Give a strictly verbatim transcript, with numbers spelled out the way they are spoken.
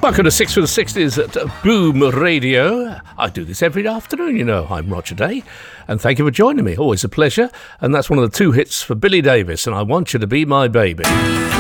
Welcome to Six for the Sixties at Boom Radio. I do this every afternoon, you know. I'm Roger Day, and thank you for joining me. Always a pleasure. And that's one of the two hits for Billy Davis, and I Want You to Be My Baby.